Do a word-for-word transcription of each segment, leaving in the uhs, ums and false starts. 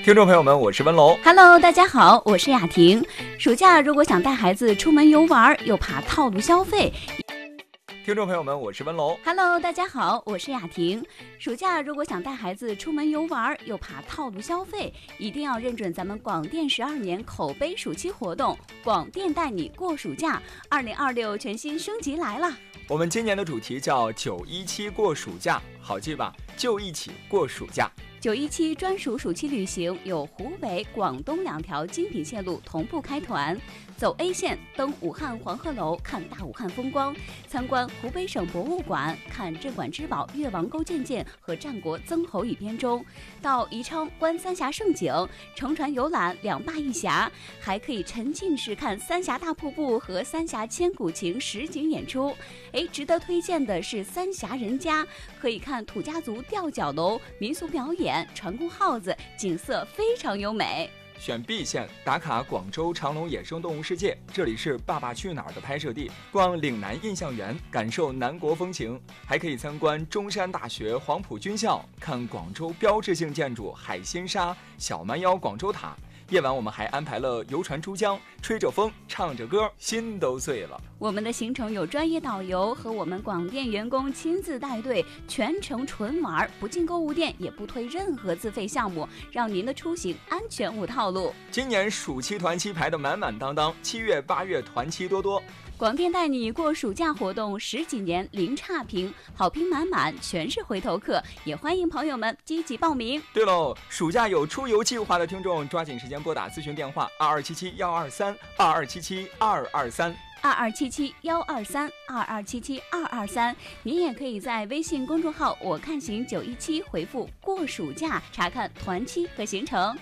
听众朋友们，我是温龙。 Hello， 大家好，我是雅婷。暑假如果想带孩子出门游玩，又怕套路消费。 听众朋友们，我是温龙。 Hello， 大家好，我是雅婷。暑假如果想带孩子出门游玩，又怕套路消费，一定要认准咱们广电十二年口碑暑期活动，广电带你过暑假，二零二六全新升级来了。 我们今年的主题叫九一七过暑假，好记吧？就一起过暑假。 九一七专属暑期旅行有湖北、广东两条精品线路同步开团，走 A 线登武汉黄鹤楼看大武汉风光，参观湖北省博物馆看镇馆之宝越王沟建舰和战国曾侯乙编钟，到宜昌观三峡胜景，乘船游览两坝一峡，还可以沉浸式看三峡大瀑布和三峡千古情实景演出。哎，值得推荐的是三峡人家，可以看土家族吊脚楼民俗表演，船工号子，景色非常优美。 选 B 线打卡广州长隆野生动物世界，这里是《爸爸去哪儿》的拍摄地，逛岭南印象园，感受南国风情，还可以参观中山大学黄埔军校，看广州标志性建筑海心沙、小蛮腰广州塔。夜晚我们还安排了游船珠江，吹着风，唱着歌，心都碎了。 我们的行程有专业导游和我们广电员工亲自带队，全程纯玩，不进购物店，也不推任何自费项目，让您的出行安全无套路。 今年暑期团期排得满满当当，七月八月团期多多。 广电带你过暑假活动十几年零差评，好评满满，全是回头客，也欢迎朋友们积极报名。 对喽，暑假有出游计划的听众，抓紧时间拨打咨询电话二二七七幺二三二二七七二二三二二七七幺二三二二七七二二三。您也可以在微信公众号我看行九一七回复过暑假，查看团期和行程。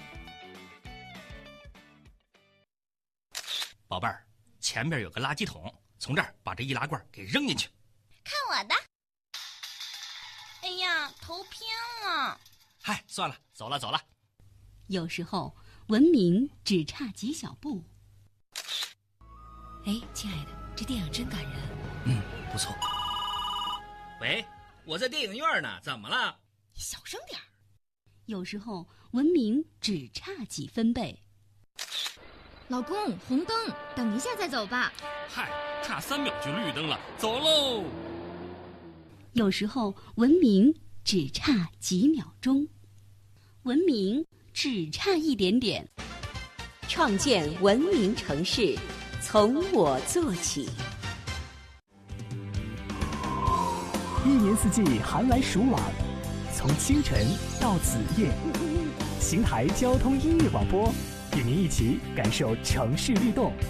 宝贝儿，前面有个垃圾桶，从这儿把这易拉罐给扔进去。 看我的！哎呀，头偏了。 嗨，算了，走了走了。 有时候文明只差几小步。 哎，亲爱的，这电影真感人。 嗯，不错。喂，我在电影院呢，怎么了？ 小声点儿。 有时候文明只差几分贝。 老公，红灯，等一下再走吧。 嗨，差三秒就绿灯了，走喽。 有时候文明只差几秒钟，文明只差一点点。 创建文明城市，从我做起。 一年四季寒来暑往，从清晨到子夜，邢台交通音乐广播与您一起感受城市律动。